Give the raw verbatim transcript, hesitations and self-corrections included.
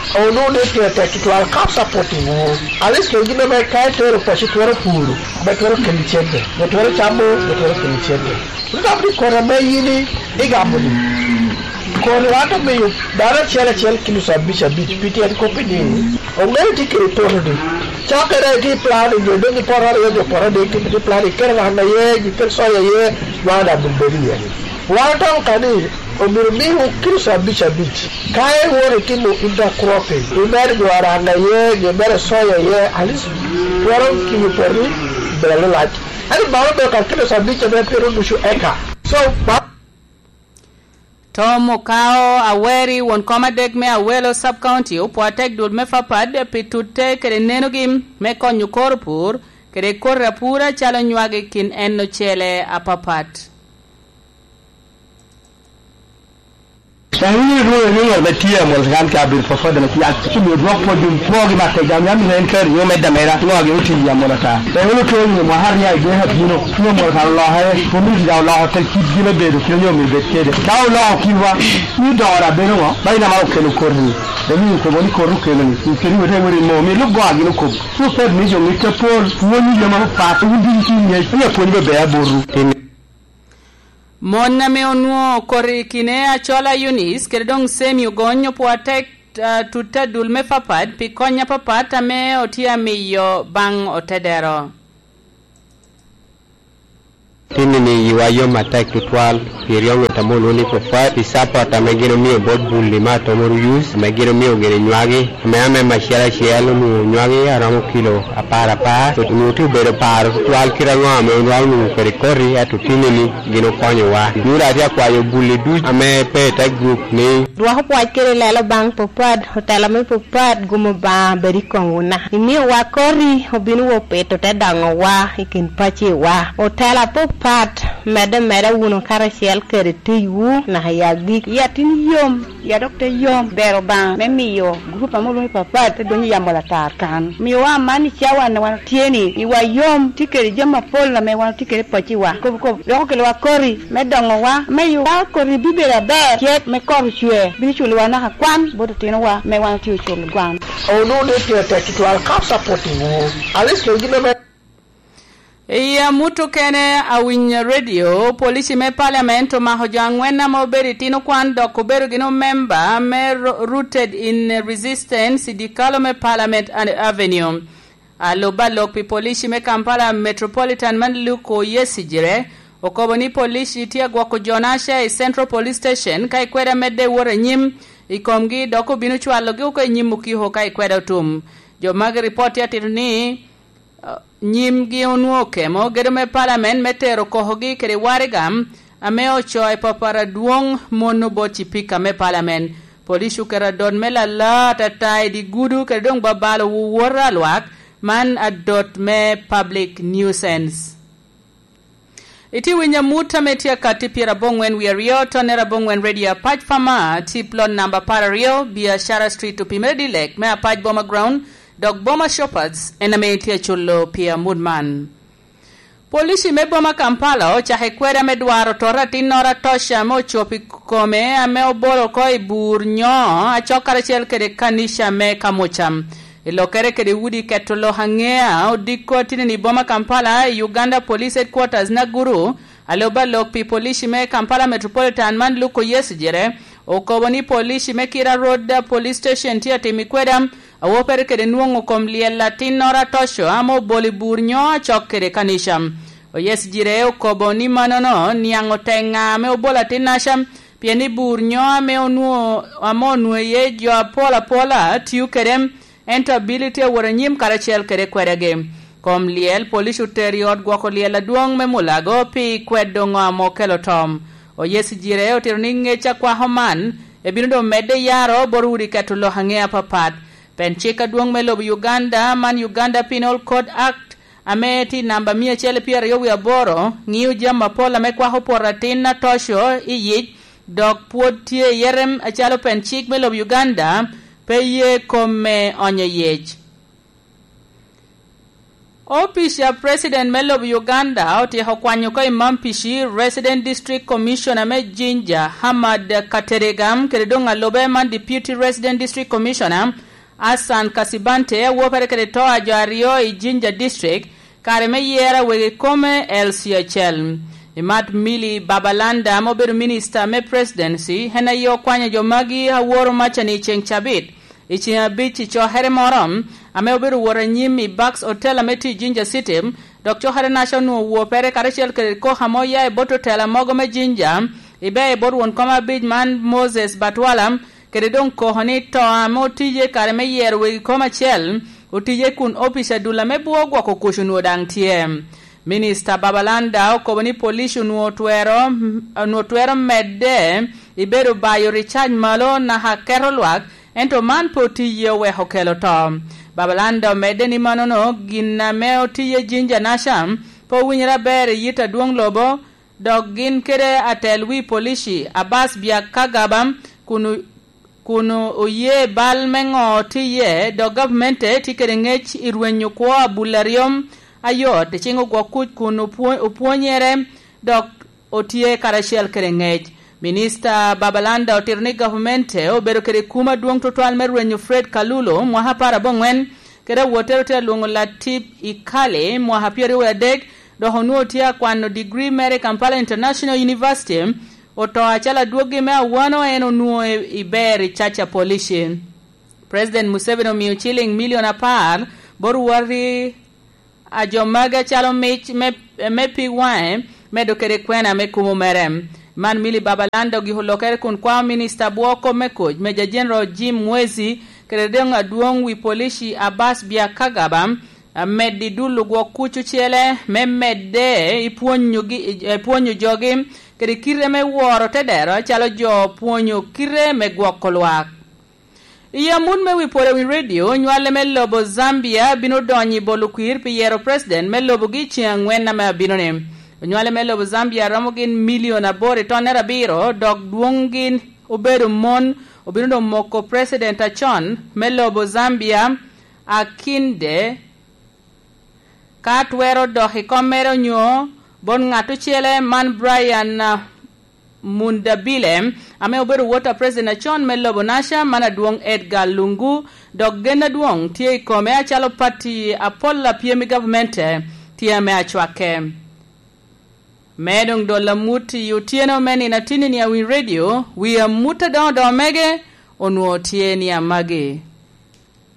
o no de te te to al cap supporting wo alis lo gina me kai to ro pashi to ro puru be to ro kemichete be to ro chamo be to ro kemichete nda bi ko ra me yini iga buli ko wato me dara chela chel kilo sabbi sabbi piti at ko pidi o me ti ke to ro de chakere di plan de de di porra de porra de ti di plan ke ra na ye di per so ye wada bumberi ye wato kani o mir mi o kilo sabbi sabbi kai wore ki mo inda krope o mer go ara na ye ge mer so ye alis woro ki mo perri bela lat ani bawo be ka kilo sabbi sabbi pero du eka so Tom Okao Aweri won komadek me Awelo sub county upoatek dul me fapad pitute kere nenogim me konyu korpur kere korra pura chalo nywage kin enno chele apapat. Sahini ruwe niyo betia mwazgan kabir fafada na kiya kibu drop podum mwogi mate jamya mi henker yo medda mera mwogi uti ya monata sahini to ni mahar ya ge hapino yo mo Allah hay fumi ya Allah tel kidile be do yo mi betkede taw la kiwa ni dora be no bayna ma ko no korni dani ko boni korru kelo ni ni kiri wote wori mo mi luggo agi no ko so fed ni jo mi ke pol woni le ma fa to ndi ki ni ya ko ni be ya boru Monna me onuo korikine achola Yunis kerdong semi ugonyo puatek uh, tuta dulme fapad pikonya papata me otia miyo bang otedero. Tini ni yiwayo matak tutwal piriongo tamolo ni fafat isapa tamegino miyo bod bulli ma tomoru yus megino miyo gene nywagi meame mashara shielo nu nywagi aramo kilo apara pa so nutu bere par tutwal kirango ame unwal nu korikori atu tini ni gino konyo wa nura atia kwa yo bulli du ame peta group ni Dwa po akere lelo bang popad hotela me popad gumo ba beri konguna imi wa kori obinu wo peto te dango wa ikin pachi wa hotela popad mede mede wuno karasiel kere tuyu na hayagdik yatin yom ya dokte yom bero bang memi yo grupa mo lo popad te doni yamola tar kan mi wa mani chawa na wan tieni mi wa yom tikere jama pol na me wan tikere pachi wa ko ko lo ko wa kori me dango wa me yo wa kori bibera be ket me kor chue bini chulu wana hakwan bodo tino wa me wana tiu chulu gwan o no de te te to al cap supporting wo alis lo gina me Iya mutu kene awinya radio polisi me parlamento mahojangwena moberi tino kwan doko beru gino member me rooted in resistance dikalo me parliament and avenue aloba lokpi polisi me Kampala metropolitan manluko yesigire okoboni polisi tia gwako jonasha e central police station kai kweda medde wore nyim ikomgi doko binu chwalo gi ko nyim ki ho kai kweda tum jo mag report ya tirni uh, nyim gi onuo kemo germe parliament metero ko hogi kere waregam ame ocho e papara duong mono bochi pika me parliament polisu kera don mela la tatai di gudu kere dong babalo wora lwak man adot me public nuisance. Iti winya muta metia katipira bongwen wiario tonera bongwen radio patch fama tiplon number para rio biashara street to Pimedi Lake mea patch bomber ground dog bomber shoppers ena metia chulo pia mudman. Polisi me boma Kampala o chahe kwera medwaro tora tinora tosha mo chopi kome ame obolo koi burnyo achokara chel kede kanisha me kamocham. Ilokere kede wudi ketolo hangea odiko tini ni boma Kampala Uganda Police Headquarters na guru aloba lokpi polisi me Kampala Metropolitan man luko yesijere okoboni polisi me Kira Road Police Station tia timikwedam awopere kede nuongo komlie latinora tosho amo boli burnyo chokere kanisham o yesijere okoboni manono niango tenga me obola tinasham pieni burnyo me onuo amonu ye jo pola pola tiu kerem entability waranyim karachel kere kwerege kom liel police uteriot gwako liel duong memulago pi kwedonga mokelo tom o yesi jire o tirninge chakwa homan e binudo mede yaro boruri katulo hangea papat penchika duong melo Uganda man Uganda Penal Code Act ameti namba mia chele pia yowi aboro ngiu jama pola mekwa hoporatina tosho iyich dog puotie yerem achalo penchik melo Uganda peye kome onye yej. Official President Melob Uganda oti hokwanyo ko imampishi Resident District Commissioner me Jinja Hamad Kateregam keredonga lobe man Deputy Resident District Commissioner Asan Kasibante wopere kereto ajario i Jinja District kareme yera wege kome L C H L. Imat Mili Babalanda moberu minister me presidency hena yo kwanya jomagi haworo machani cheng chabit. Ichi abichi cho here morom ame oberu wora nyimi Bucks Hotel ameti Jinja City Doctor Hare National wo pere karechel ko hamoya e boto tela mogo me Jinja ibe e boru won koma big man Moses Batwala keredon ko honi to amotije kareme yerwe koma chel utije kun officer dula me buogwa ko kushunu dang tiem. Minister Babalanda okoboni police nuo twero nuo twero medde iberu bayo Richard Malo na hakerolwak ento man poti yewe hokelo tom. Babalanda medde ni manono ginna meo tiye Jinja Nasham po winyra bere yita duong lobo dog gin kere atelwi polishi Abbas Bia Kagabam kunu kunu oye balmengo tiye do government tikere ngech irwenyo kwa bularium ayot chingo gwa kuch kunu upuonyere dok otie karashel kere ngech. Minister Babalanda otirni government obero kere kuma duong total merwenyo Fred Kalulo mwahapara bongwen kere wotero te lungo Latip Ikale mwahapiori wedek do honu otia kwano degree mere Kampala International University oto achala duogi mea wano eno nuo iberi chacha polishi. President Museveni omiyo chilling million apar boru wari ajomaga chalo mech me, me piwae medo kere kwena me kumu merem. Man Mili Babalanda gihulokere kun kwa minister buoko mekoj Major General Jim Mwezi keredonga duong wi polishi Abbas Bia Kagabam meddi dulu gwo kuchu chele me medde ipuonyo gi ipuonyo jogi kere kire me woro tedero chalo jo puonyo kire me gwo kolwak. Iya mun me wipore wi radio nywale me lobo Zambia bino donyi bolukwir pi yero president me lobo gi chiangwen na me bino ne. Nywale me lobo Zambia ramogin million abore tonera biro dog duongin obedo mon obino moko president achon me lobo Zambia akinde katwero dohi komero nyo bon ngatu chele man Brian uh, Mundabile ame obedo water president achon me lobo Nasha mana duong Edgar Lungu dog gena duong tie kome achalo pati apolla piemi government tie me achwake. Medong do la muti yutieno meni na tini ni ya win radio, we are muta don do mege, onuo tie ni ya mage.